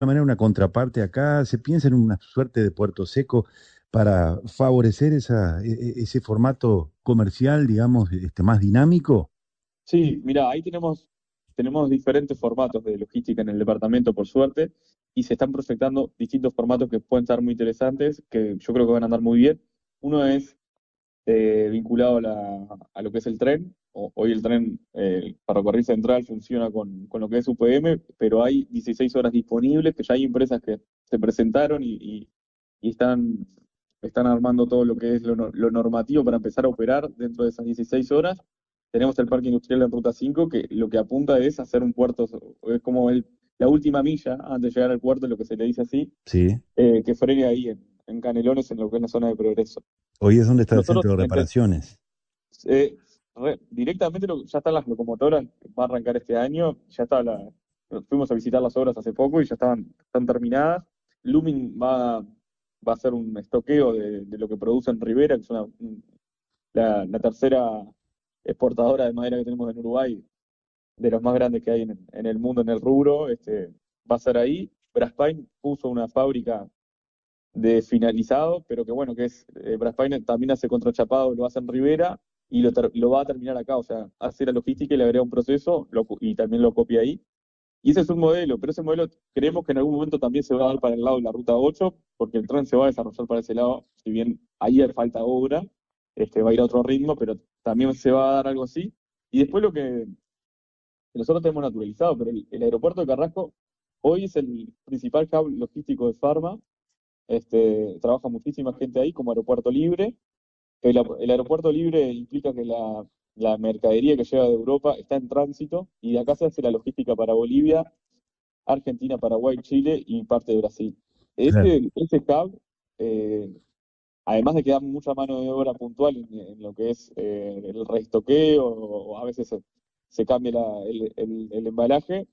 manera una contraparte acá? ¿Se piensa en una suerte de puerto seco para favorecer ese formato comercial, digamos, más dinámico? Sí, mira, ahí tenemos diferentes formatos de logística en el departamento, por suerte, y se están proyectando distintos formatos que pueden estar muy interesantes, que yo creo que van a andar muy bien. Uno es vinculado a lo que es el tren. Hoy el tren, ferrocarril central, funciona con lo que es UPM, pero hay 16 horas disponibles, que ya hay empresas que se presentaron y están armando todo lo que es lo normativo para empezar a operar dentro de esas 16 horas. Tenemos el Parque Industrial en Ruta 5, que lo que apunta es hacer un puerto, es como la última milla antes de llegar al puerto, lo que se le dice así, Sí. que frene ahí en Canelones, en lo que es la zona de progreso. Hoy es donde está el Nosotros centro de reparaciones. directamente ya están las locomotoras, va a arrancar este año, fuimos a visitar las obras hace poco y ya están terminadas. Lumin va a hacer un estoqueo de lo que produce en Rivera, que es la tercera exportadora de madera que tenemos en Uruguay, de los más grandes que hay en el mundo en el rubro. Va a ser ahí. Braspain puso una fábrica de finalizado, pero que bueno, Braspainer también hace contrachapado, lo hace en Rivera y lo va a terminar acá, o sea, hace la logística y le agrega un proceso y también lo copia ahí. Y ese es un modelo, pero ese modelo creemos que en algún momento también se va a dar para el lado de la ruta 8 porque el tren se va a desarrollar para ese lado, si bien ahí hay falta obra, va a ir a otro ritmo, pero también se va a dar algo así. Y después lo que nosotros tenemos naturalizado, pero el aeropuerto de Carrasco hoy es el principal hub logístico de Pharma. Trabaja muchísima gente ahí como aeropuerto libre. El aeropuerto libre implica que la mercadería que llega de Europa está en tránsito y de acá se hace la logística para Bolivia, Argentina, Paraguay, Chile y parte de Brasil. Claro. Ese hub, eh, además de que da mucha mano de obra puntual en lo que es el restoqueo o a veces se cambia el embalaje,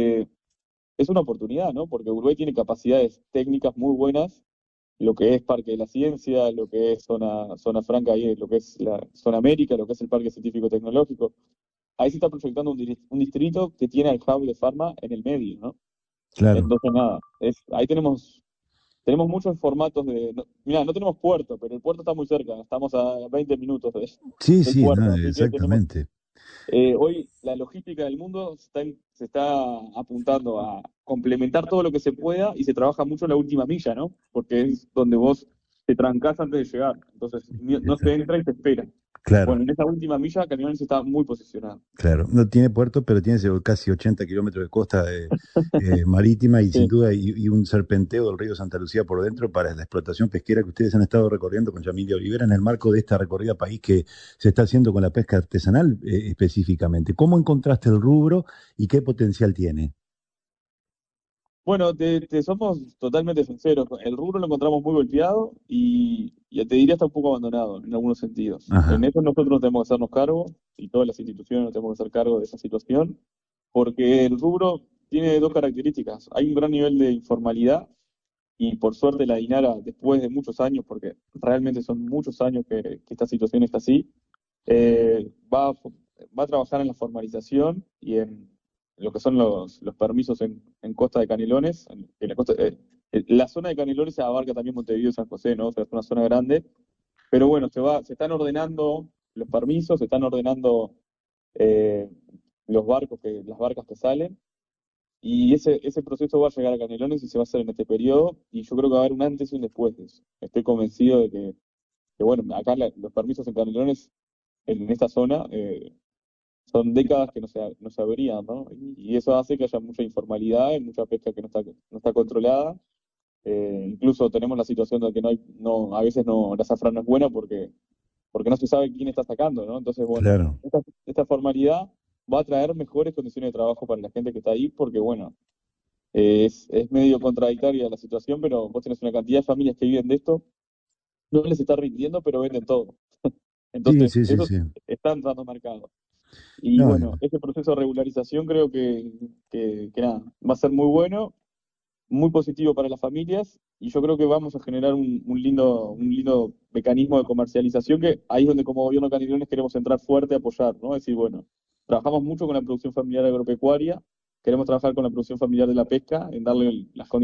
es una oportunidad, ¿no? Porque Uruguay tiene capacidades técnicas muy buenas, lo que es Parque de la Ciencia, lo que es zona franca, ahí, lo que es la zona América, lo que es el Parque Científico Tecnológico. Ahí se está proyectando un distrito que tiene al hub de Pharma en el medio, ¿no? Claro. Entonces, nada, ahí tenemos muchos formatos mira, no tenemos puerto, pero el puerto está muy cerca, estamos a 20 minutos Sí, del sí, no, puerto, así que tenemos. exactamente. Hoy la logística del mundo se está apuntando a complementar todo lo que se pueda y se trabaja mucho en la última milla, ¿no? Porque es donde vos te trancás antes de llegar. Entonces, no se entra y se espera. Claro. Bueno, en esa última milla, Canelones está muy posicionado. Claro, no tiene puerto, pero tiene casi 80 kilómetros de costa marítima y sin Sí. duda y un serpenteo del río Santa Lucía por dentro para la explotación pesquera que ustedes han estado recorriendo con Yamil de Olivera en el marco de esta recorrida país que se está haciendo con la pesca artesanal específicamente. ¿Cómo encontraste el rubro y qué potencial tiene? Bueno, te somos totalmente sinceros. El rubro lo encontramos muy golpeado y ya te diría está un poco abandonado en algunos sentidos. En Ajá, eso nosotros tenemos que hacernos cargo y todas las instituciones nos tenemos que hacer cargo de esa situación, porque el rubro tiene dos características. Hay un gran nivel de informalidad y por suerte la INARA, después de muchos años, porque realmente son muchos años que esta situación está así, va a trabajar en la formalización y en lo que son los permisos en Costa de Canelones. La zona de Canelones abarca también Montevideo y San José, ¿no? O sea, es una zona grande. Pero bueno, se están ordenando los permisos, se están ordenando eh, las barcas que salen. Y ese proceso va a llegar a Canelones y se va a hacer en este periodo. Y yo creo que va a haber un antes y un después de eso. Estoy convencido de que bueno, acá los permisos en Canelones, en esta zona, son décadas que no se abrían, ¿no? Y eso hace que haya mucha informalidad y mucha pesca que no está controlada. Incluso tenemos la situación de que a veces no, la zafra no es buena porque no se sabe quién está sacando, ¿no? Entonces, bueno, claro. esta formalidad va a traer mejores condiciones de trabajo para la gente que está ahí, porque, bueno, es medio contradictoria la situación, pero vos tenés una cantidad de familias que viven de esto, no les está rindiendo, pero venden todo. Sí, Entonces, sí, sí, eso sí. está entrando al mercado. Y No, bueno, ese proceso de regularización creo que nada, va a ser muy bueno, muy positivo para las familias, y yo creo que vamos a generar un lindo mecanismo de comercialización que ahí es donde como gobierno de Canelones queremos entrar fuerte a apoyar, ¿no? Es decir, bueno, trabajamos mucho con la producción familiar agropecuaria, queremos trabajar con la producción familiar de la pesca, en darle las condiciones